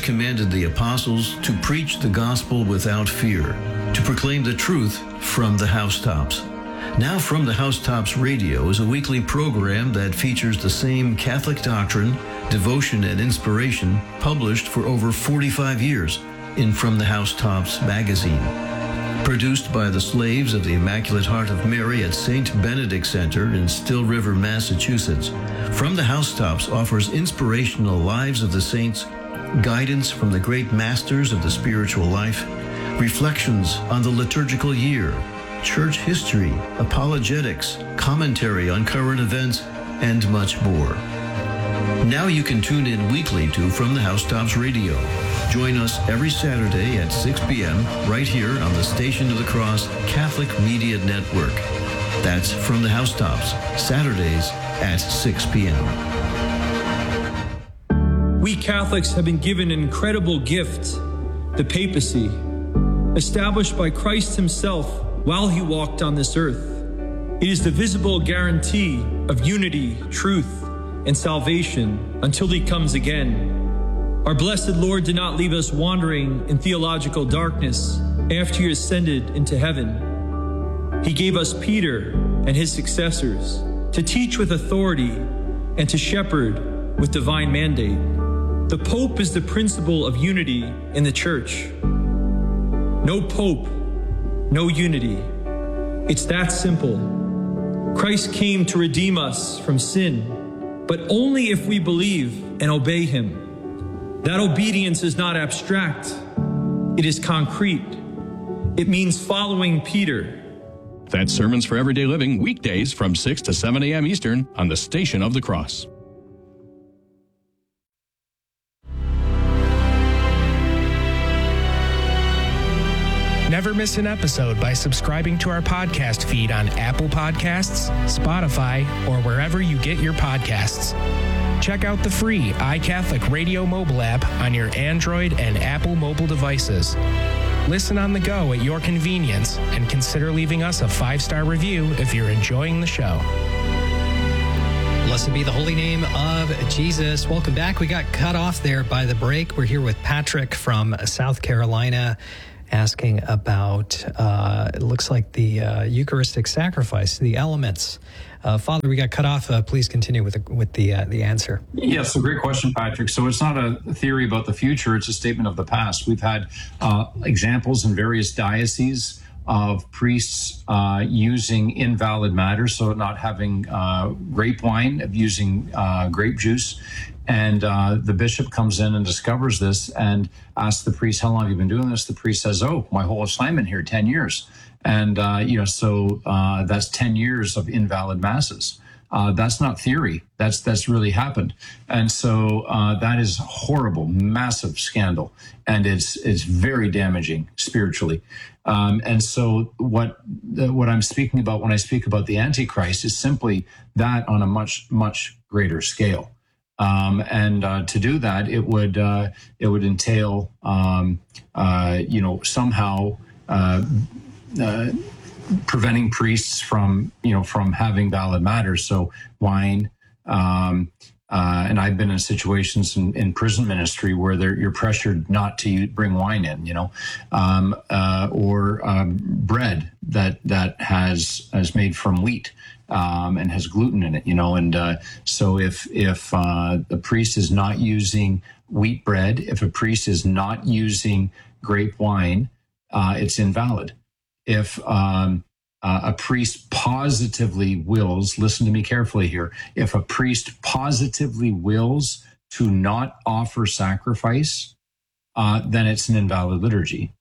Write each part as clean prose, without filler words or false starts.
Lord commanded the apostles to preach the gospel without fear, to proclaim the truth from the housetops. Now From the Housetops Radio is a weekly program that features the same Catholic doctrine, devotion, and inspiration published for over 45 years in From the Housetops magazine. Produced by the Slaves of the Immaculate Heart of Mary at St. Benedict Center in Still River, Massachusetts, From the Housetops offers inspirational lives of the saints, guidance from the great masters of the spiritual life, reflections on the liturgical year, church history, apologetics, commentary on current events, and much more. Now you can tune in weekly to From the Housetops Radio. Join us every Saturday at 6 p.m. right here on the Station of the Cross Catholic Media Network. That's From the Housetops, Saturdays at 6 p.m. We Catholics have been given an incredible gift, the papacy, established by Christ himself while he walked on this earth. It is the visible guarantee of unity, truth, and salvation until he comes again. Our blessed Lord did not leave us wandering in theological darkness after he ascended into heaven. He gave us Peter and his successors to teach with authority and to shepherd with divine mandate. The Pope is the principle of unity in the Church. No Pope, no unity. It's that simple. Christ came to redeem us from sin, but only if we believe and obey him. That obedience is not abstract. It is concrete. It means following Peter. That's Sermons for Everyday Living, weekdays from 6 to 7 a.m. Eastern on the Station of the Cross. Never miss an episode by subscribing to our podcast feed on Apple Podcasts, Spotify, or wherever you get your podcasts. Check out the free iCatholic Radio mobile app on your Android and Apple mobile devices. Listen on the go at your convenience and consider leaving us a 5-star review if you're enjoying the show. Blessed be the holy name of Jesus. Welcome back. We got cut off there by the break. We're here with Patrick from South Carolina, asking about, it looks like the Eucharistic sacrifice, the elements. Father, we got cut off. Please continue with the answer. Yes, a great question, Patrick. So it's not a theory about the future, it's a statement of the past. We've had examples in various dioceses of priests using invalid matter, so not having grape wine, of using grape juice. And the bishop comes in and discovers this and asks the priest, how long have you been doing this? The priest says, oh, my whole assignment here, 10 years. And, so that's 10 years of invalid masses. That's not theory. That's really happened. And so that is horrible, massive scandal. And it's very damaging spiritually. And so what I'm speaking about when I speak about the Antichrist is simply that on a much, much greater scale. To do that, it would entail, somehow preventing priests from having valid matter. So wine, and I've been in situations in prison ministry where you're pressured not to bring wine in, or bread that has made from wheat. And has gluten in it, so if the priest is not using wheat bread, if a priest is not using grape wine, it's invalid. If a priest positively wills, listen to me carefully here, if a priest positively wills to not offer sacrifice, then it's an invalid liturgy.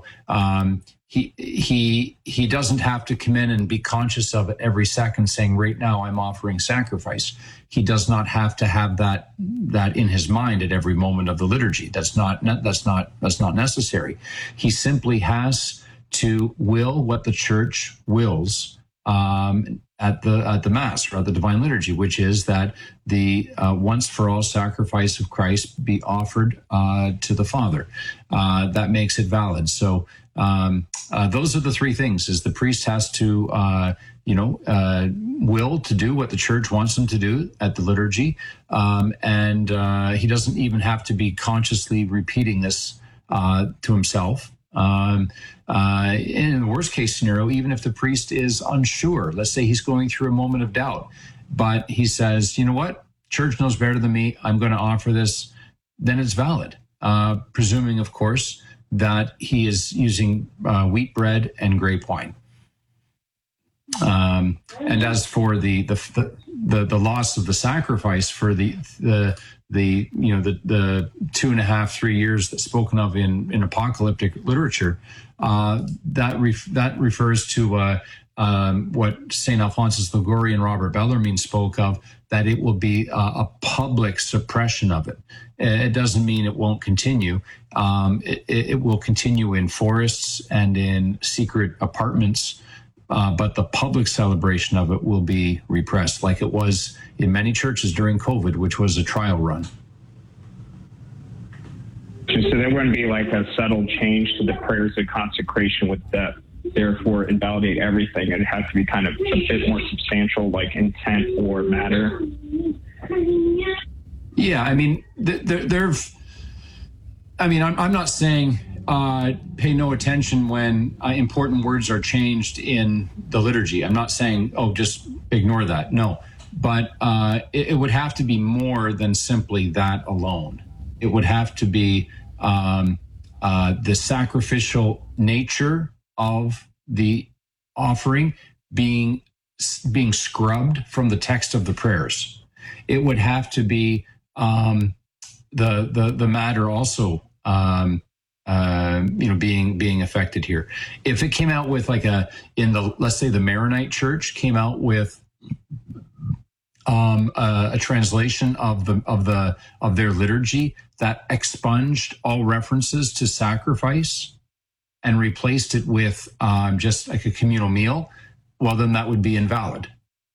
He doesn't have to come in and be conscious of it every second, saying, right now I'm offering sacrifice. He does not have to have that in his mind at every moment of the liturgy. That's not necessary. He simply has to will what the Church wills at the Mass or at the Divine Liturgy, which is that the once for all sacrifice of Christ be offered to the Father. That makes it valid. So those are the three things: is the priest has to will to do what the church wants him to do at the liturgy. And he doesn't even have to be consciously repeating this to himself. In the worst case scenario, even if the priest is unsure, let's say he's going through a moment of doubt, but he says, you know what, church knows better than me, I'm going to offer this, then it's valid. Presuming, of course, that he is using wheat bread and grape wine. And as for the loss of the sacrifice for the 2.5, 3 years that's spoken of in apocalyptic literature, that refers to what St. Alphonsus Liguori and Robert Bellarmine spoke of, that it will be a public suppression of it. It doesn't mean it won't continue. It will continue in forests and in secret apartments, but the public celebration of it will be repressed, like it was in many churches during COVID, which was a trial run. So there wouldn't be like a subtle change to the prayers of consecration with that, therefore invalidate everything. It has to be kind of a bit more substantial, like intent or matter. Yeah, I mean, I'm not saying pay no attention when important words are changed in the liturgy. I'm not saying, just ignore that. No, but it would have to be more than simply that alone. It would have to be the sacrificial nature of the offering being scrubbed from the text of the prayers. It would have to be the matter also being affected here. If it came out with let's say the Maronite Church came out with a translation of their liturgy that expunged all references to sacrifice and replaced it with just like a communal meal, well, then that would be invalid,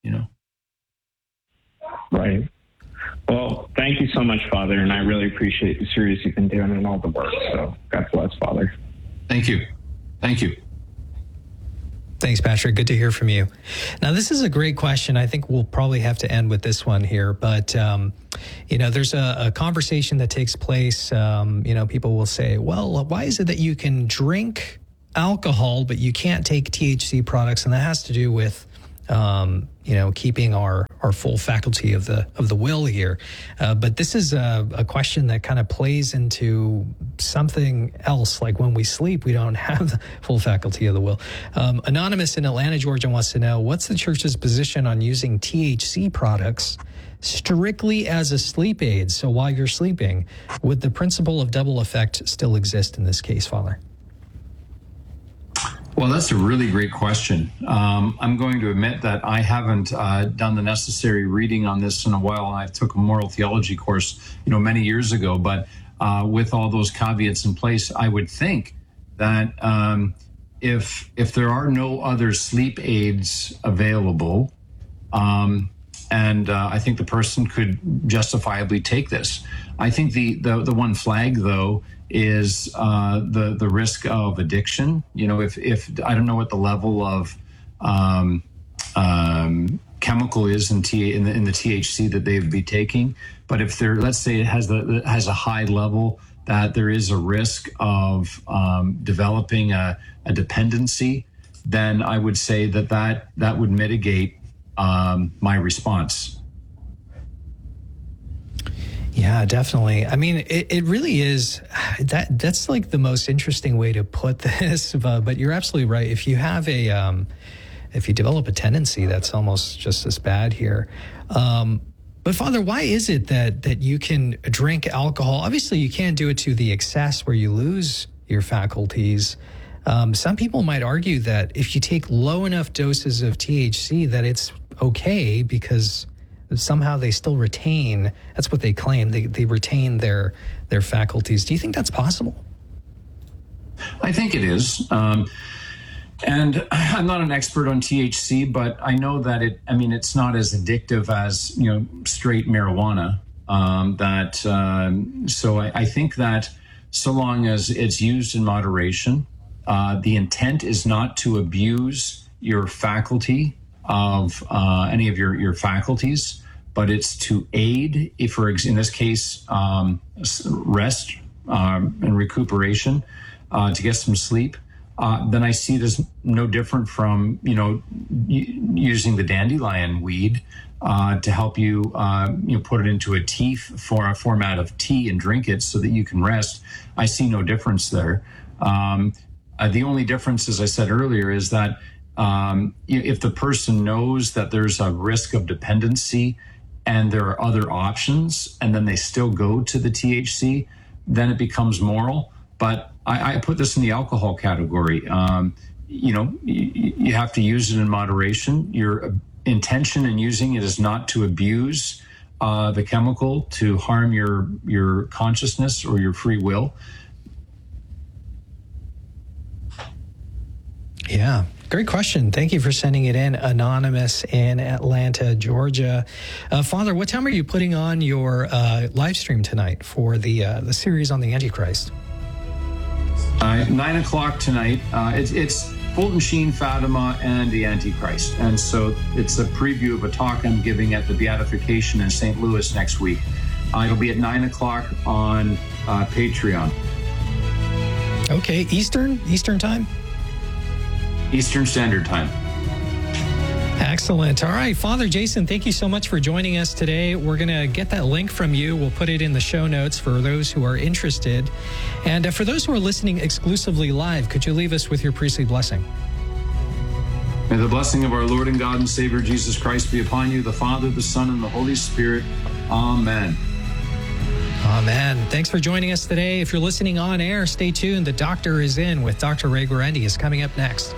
Right. Well, thank you so much, Father, and I really appreciate the series you've been doing and all the work. So God bless, Father. Thank you. Thank you. Thanks, Patrick. Good to hear from you. Now, this is a great question. I think we'll probably have to end with this one here. But, there's a conversation that takes place. People will say, well, why is it that you can drink alcohol, but you can't take THC products? And that has to do with, keeping our full faculty of the will here. But this is a question that kind of plays into something else. Like when we sleep, we don't have the full faculty of the will. Anonymous in Atlanta, Georgia wants to know, what's the church's position on using THC products strictly as a sleep aid? So while you're sleeping, would the principle of double effect still exist in this case, Father? Well, that's a really great question. I'm going to admit that I haven't done the necessary reading on this in a while. I took a moral theology course, many years ago. But with all those caveats in place, I would think that if there are no other sleep aids available, and I think the person could justifiably take this. I think the one flag, though, is the risk of addiction. If I don't know what the level of chemical is in the THC that they would be taking, but if they're, let's say it has a high level, that there is a risk of developing a dependency, then I would say that would mitigate my response. Yeah, definitely. I mean, it really is. That's like the most interesting way to put this. But you're absolutely right. If you have if you develop a tendency, that's almost just as bad here. But Father, why is it that you can drink alcohol? Obviously, you can't do it to the excess where you lose your faculties. Some people might argue that if you take low enough doses of THC, that it's okay because somehow they still retain, that's what they claim, they retain their faculties. Do you think that's possible? I think it is. And I'm not an expert on THC, but I know that it's not as addictive as, straight marijuana. So I think that so long as it's used in moderation, the intent is not to abuse your faculty of any of your faculties, but it's to aid, in this case, rest and recuperation, to get some sleep, then I see it as no different from, using the dandelion weed to help you, put it into a tea for a format of tea and drink it so that you can rest. I see no difference there. The only difference, as I said earlier, is that if the person knows that there's a risk of dependency and there are other options, and then they still go to the THC, then it becomes moral. But I put this in the alcohol category. You have to use it in moderation. Your intention in using it is not to abuse the chemical to harm your consciousness or your free will. Yeah, great question. Thank you for sending it in, Anonymous in Atlanta, Georgia. Father, what time are you putting on your live stream tonight for the series on the Antichrist? 9 o'clock tonight. It's Fulton Sheen, Fatima, and the Antichrist. And so it's a preview of a talk I'm giving at the Beatification in St. Louis next week. It'll be at 9 o'clock on Patreon. Okay, Eastern time? Eastern Standard Time. Excellent. All right, Father Jason, thank you so much for joining us today. We're going to get that link from you. We'll put it in the show notes for those who are interested. And for those who are listening exclusively live, could you leave us with your priestly blessing? May the blessing of our Lord and God and Savior Jesus Christ be upon you, the Father, the Son, and the Holy Spirit. Amen. Amen. Thanks for joining us today. If you're listening on air, stay tuned. The Doctor is In with Dr. Ray Guarendi is coming up next.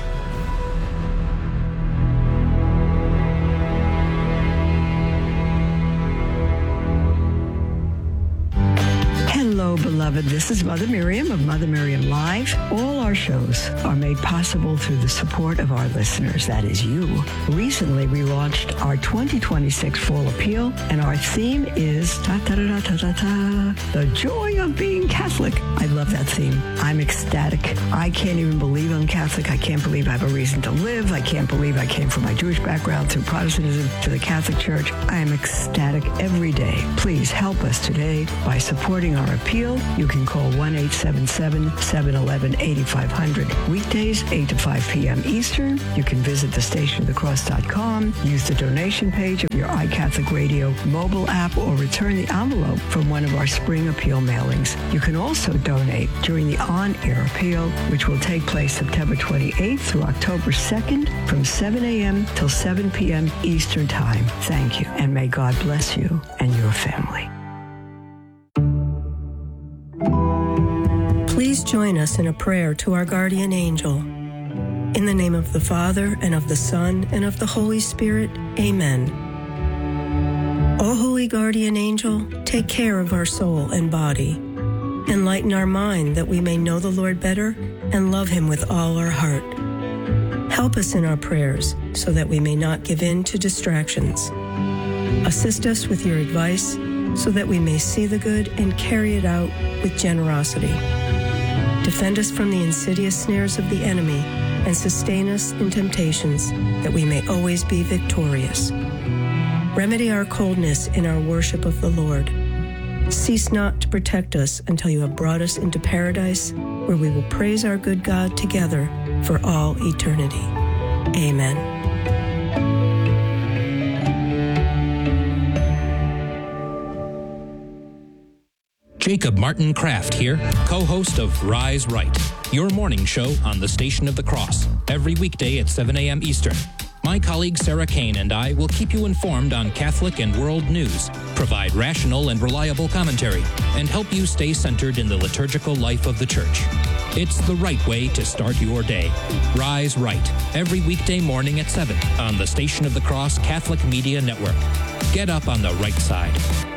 Hello, beloved. This is Mother Miriam of Mother Miriam Live. All our shows are made possible through the support of our listeners, that is you. Recently, we launched our 2026 Fall Appeal, and our theme is the joy of being Catholic. I love that theme. I'm ecstatic. I can't even believe I'm Catholic. I can't believe I have a reason to live. I can't believe I came from my Jewish background through Protestantism to the Catholic Church. I am ecstatic every day. Please help us today by supporting our appeal. You can call 1-877-711-8500. Weekdays, 8 to 5 p.m. Eastern. You can visit thestationofthecross.com, use the donation page of your iCatholic Radio mobile app, or return the envelope from one of our spring appeal mailings. You can also donate during the on-air appeal, which will take place September 28th through October 2nd from 7 a.m. till 7 p.m. Eastern Time. Thank you, and may God bless you and your family. Please join us in a prayer to our guardian angel. In the name of the Father, and of the Son, and of the Holy Spirit, amen. O holy guardian angel, take care of our soul and body. Enlighten our mind that we may know the Lord better and love him with all our heart. Help us in our prayers so that we may not give in to distractions. Assist us with your advice so that we may see the good and carry it out with generosity. Defend us from the insidious snares of the enemy and sustain us in temptations that we may always be victorious. Remedy our coldness in our worship of the Lord. Cease not to protect us until you have brought us into paradise, where we will praise our good God together for all eternity. Amen. Jacob Martin Kraft here, co-host of Rise Right, your morning show on the Station of the Cross, every weekday at 7 a.m. Eastern. My colleague Sarah Kane and I will keep you informed on Catholic and world news, provide rational and reliable commentary, and help you stay centered in the liturgical life of the Church. It's the right way to start your day. Rise Right, every weekday morning at 7 on the Station of the Cross Catholic Media Network. Get up on the right side.